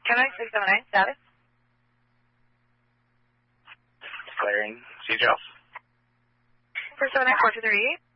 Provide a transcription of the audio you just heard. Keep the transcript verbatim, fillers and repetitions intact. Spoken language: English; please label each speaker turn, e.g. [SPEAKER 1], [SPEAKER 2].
[SPEAKER 1] Gemini six seven nine, status?
[SPEAKER 2] Declaring siege off.
[SPEAKER 1] four seven nine four two three eight.